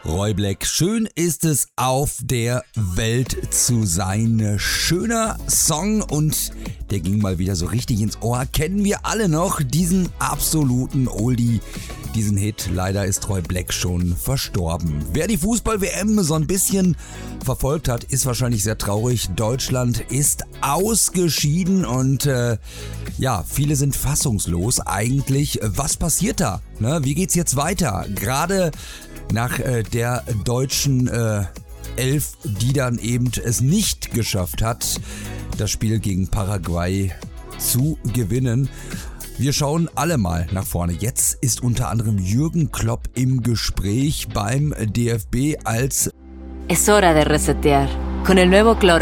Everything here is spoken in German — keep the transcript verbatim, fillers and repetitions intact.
Roy Black, schön ist es auf der Welt zu sein. Schöner Song und der ging mal wieder so richtig ins Ohr. Kennen wir alle noch diesen absoluten Oldie, diesen Hit. Leider ist Roy Black schon verstorben. Wer die Fußball-W M so ein bisschen verfolgt hat, ist wahrscheinlich sehr traurig. Deutschland ist ausgeschieden und äh, ja, viele sind fassungslos eigentlich. Was passiert da? Ne? Wie geht's jetzt weiter? Gerade nach äh, der deutschen äh, Elf, die dann eben es nicht geschafft hat, das Spiel gegen Paraguay zu gewinnen. Wir schauen alle mal nach vorne. Jetzt ist unter anderem Jürgen Klopp im Gespräch beim D F B als Es hora de resetear. Con el nuevo Cloro